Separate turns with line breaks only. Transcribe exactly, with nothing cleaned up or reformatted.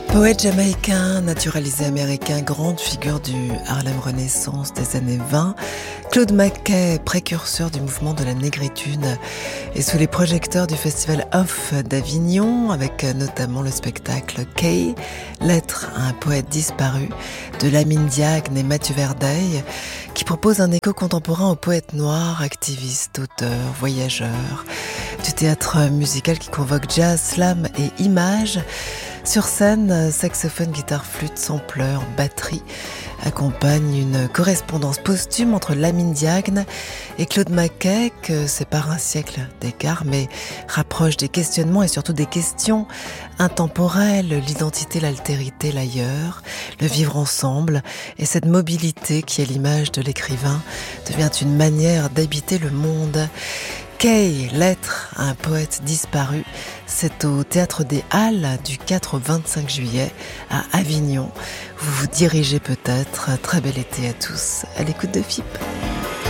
Poète jamaïcain, naturalisé américain, grande figure du Harlem Renaissance des années vingt, Claude McKay, précurseur du mouvement de la négritude, est sous les projecteurs du Festival Off d'Avignon, avec notamment le spectacle Kay, lettre à un poète disparu, de Lamine Diagne et Mathieu Verdeil, qui propose un écho contemporain aux poètes noirs, activistes, auteurs, voyageurs, du théâtre musical qui convoque jazz, slam et images. Sur scène, saxophone, guitare, flûte, sampleur, batterie accompagnent une correspondance posthume entre Lamine Diagne et Claude McKay que sépare un siècle d'écart mais rapproche des questionnements et surtout des questions intemporelles, l'identité, l'altérité, l'ailleurs, le vivre ensemble et cette mobilité qui est l'image de l'écrivain devient une manière d'habiter le monde. Kay, lettre à un poète disparu, c'est au Théâtre des Halles du quatre au vingt-cinq juillet à Avignon. Vous vous dirigez peut-être. Très bel été à tous, à l'écoute de F I P.